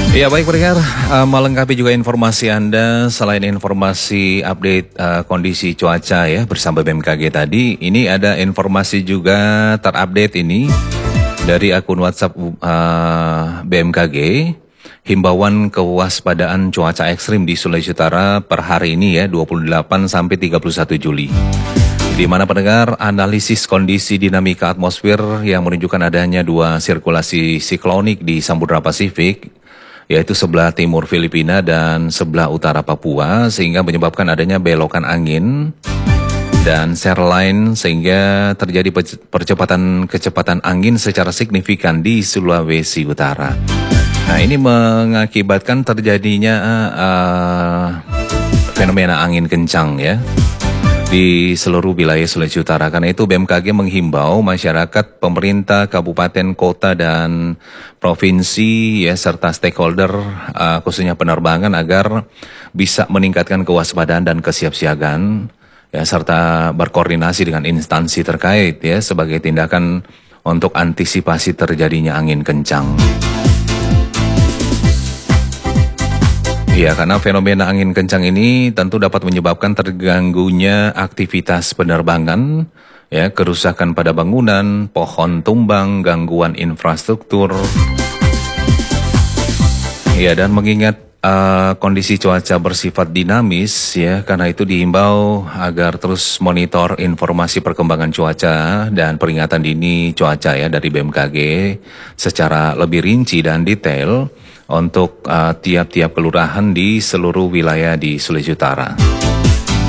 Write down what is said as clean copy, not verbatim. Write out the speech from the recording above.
Ya baik pendengar, melengkapi juga informasi Anda selain informasi update kondisi cuaca ya bersama BMKG tadi, ini ada informasi juga terupdate ini dari akun WhatsApp BMKG, himbauan kewaspadaan cuaca ekstrim di Sulawesi Utara per hari ini ya 28 sampai 31 Juli. Di mana pendengar analisis kondisi dinamika atmosfer yang menunjukkan adanya dua sirkulasi siklonik di Samudra Pasifik, yaitu sebelah timur Filipina dan sebelah utara Papua, sehingga menyebabkan adanya belokan angin dan shoreline sehingga terjadi kecepatan angin secara signifikan di Sulawesi Utara. Nah ini mengakibatkan terjadinya fenomena angin kencang ya di seluruh wilayah Sulawesi Utara. Karena itu BMKG menghimbau masyarakat, pemerintah, kabupaten, kota, dan provinsi ya serta stakeholder khususnya penerbangan agar bisa meningkatkan kewaspadaan dan kesiapsiagaan ya serta berkoordinasi dengan instansi terkait ya sebagai tindakan untuk antisipasi terjadinya angin kencang. Ya, karena fenomena angin kencang ini tentu dapat menyebabkan terganggunya aktivitas penerbangan, ya, kerusakan pada bangunan, pohon tumbang, gangguan infrastruktur. Ya, dan mengingat kondisi cuaca bersifat dinamis, ya, karena itu dihimbau agar terus monitor informasi perkembangan cuaca dan peringatan dini cuaca ya dari BMKG secara lebih rinci dan detail untuk tiap-tiap kelurahan di seluruh wilayah di Sulawesi Utara.